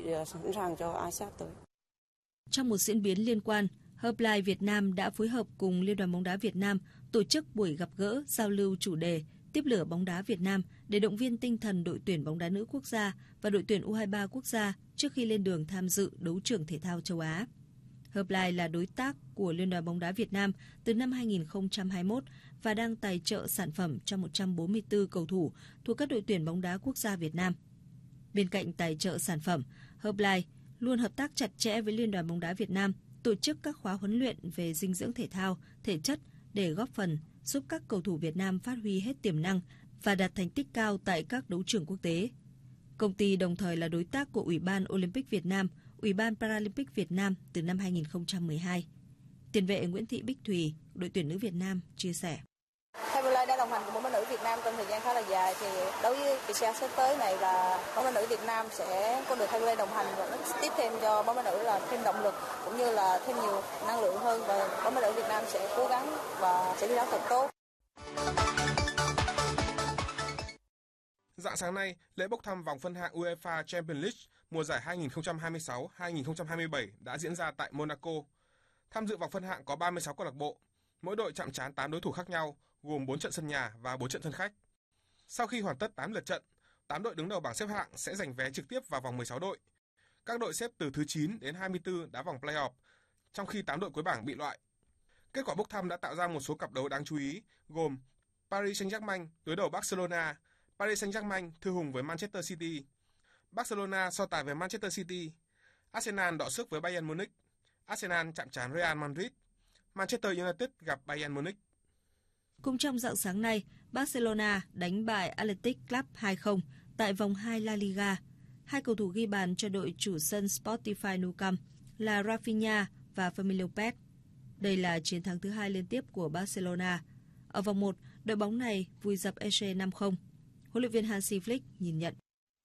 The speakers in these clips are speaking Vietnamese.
sẵn sàng cho ASEAN tới. Trong một diễn biến liên quan, Herbalife Việt Nam đã phối hợp cùng Liên đoàn bóng đá Việt Nam tổ chức buổi gặp gỡ giao lưu chủ đề Tiếp lửa bóng đá Việt Nam để động viên tinh thần đội tuyển bóng đá nữ quốc gia và đội tuyển U23 quốc gia trước khi lên đường tham dự đấu trường thể thao châu Á. Herbalife là đối tác của Liên đoàn bóng đá Việt Nam từ năm 2021 và đang tài trợ sản phẩm cho 144 cầu thủ thuộc các đội tuyển bóng đá quốc gia Việt Nam. Bên cạnh tài trợ sản phẩm, Herbalife luôn hợp tác chặt chẽ với Liên đoàn bóng đá Việt Nam, tổ chức các khóa huấn luyện về dinh dưỡng thể thao, thể chất để góp phần giúp các cầu thủ Việt Nam phát huy hết tiềm năng và đạt thành tích cao tại các đấu trường quốc tế. Công ty đồng thời là đối tác của Ủy ban Olympic Việt Nam, Ủy ban Paralympic Việt Nam từ năm 2012. Tiền vệ Nguyễn Thị Bích Thùy, đội tuyển nữ Việt Nam chia sẻ. Herbalife đã đồng hành cùng bóng đá nữ Việt Nam trong thời gian khá là dài, thì đối với ASEAN sắp tới này là bóng đá nữ Việt Nam sẽ có được Herbalife đồng hành và nó tiếp thêm cho bóng đá nữ là thêm động lực cũng như là thêm nhiều năng lượng hơn, và bóng đá nữ Việt Nam sẽ cố gắng và sẽ thi đấu thật tốt. Rạng sáng nay, lễ bốc thăm vòng phân hạng UEFA Champions League mùa giải 2026-2027 đã diễn ra tại Monaco. Tham dự vòng phân hạng có 36 câu lạc bộ, mỗi đội chạm trán 8 đối thủ khác nhau, gồm 4 trận sân nhà và 4 trận sân khách. Sau khi hoàn tất 8 lượt trận, 8 đội đứng đầu bảng xếp hạng sẽ giành vé trực tiếp vào vòng 16 đội. Các đội xếp từ thứ 9 đến 24 đá vòng play-off, trong khi 8 đội cuối bảng bị loại. Kết quả bốc thăm đã tạo ra một số cặp đấu đáng chú ý, gồm Paris Saint-Germain đối đầu Barcelona, Paris Saint-Germain thư hùng với Manchester City, Barcelona so tài với Manchester City, Arsenal đọ sức với Bayern Munich, Arsenal chạm trán Real Madrid, Manchester United gặp Bayern Munich. Cũng trong rạng sáng nay, Barcelona đánh bại Athletic Club 2-0 tại vòng 2 La Liga. Hai cầu thủ ghi bàn cho đội chủ sân Spotify Nou Camp là Rafinha và Fermin Lopez. Đây là chiến thắng thứ 2 liên tiếp của Barcelona. Ở vòng 1, đội bóng này vùi dập Elche 5-0. Huấn luyện viên Hansi Flick nhìn nhận.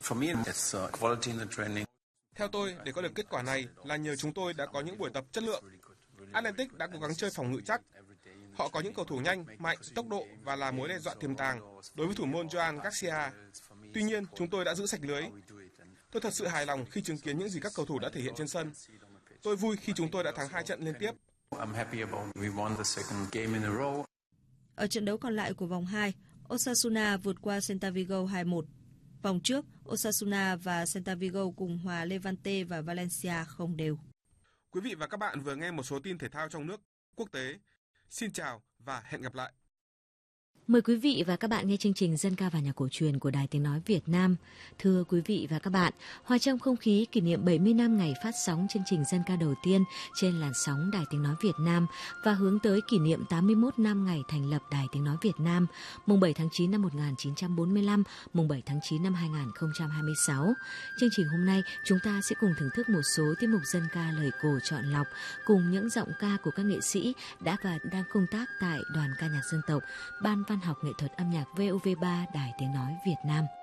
Theo tôi, để có được kết quả này là nhờ chúng tôi đã có những buổi tập chất lượng. Athletic đã cố gắng chơi phòng ngự chắc. Họ có những cầu thủ nhanh, mạnh, tốc độ và là mối đe dọa tiềm tàng đối với thủ môn Joan Garcia. Tuy nhiên, chúng tôi đã giữ sạch lưới. Tôi thật sự hài lòng khi chứng kiến những gì các cầu thủ đã thể hiện trên sân. Tôi vui khi chúng tôi đã thắng 2 trận liên tiếp. Ở trận đấu còn lại của vòng 2, Osasuna vượt qua Celta Vigo 2-1. Vòng trước, Osasuna và Celta Vigo cùng hòa Levante và Valencia không đều. Quý vị và các bạn vừa nghe một số tin thể thao trong nước, quốc tế. Xin chào và hẹn gặp lại. Mời quý vị và các bạn nghe chương trình Dân ca và nhạc cổ truyền của Đài Tiếng Nói Việt Nam. Thưa quý vị và các bạn, hòa trong không khí kỷ niệm 70 năm ngày phát sóng chương trình Dân ca đầu tiên trên làn sóng Đài Tiếng Nói Việt Nam và hướng tới kỷ niệm 81 năm ngày thành lập Đài Tiếng Nói Việt Nam, mùng 7 tháng 9 năm 1945, mùng 7 tháng 9 năm 2026. Chương trình hôm nay chúng ta sẽ cùng thưởng thức một số tiết mục dân ca lời cổ chọn lọc cùng những giọng ca của các nghệ sĩ đã và đang công tác tại Đoàn ca nhạc dân tộc, Ban Văn học nghệ thuật âm nhạc VOV3 Đài Tiếng Nói Việt Nam.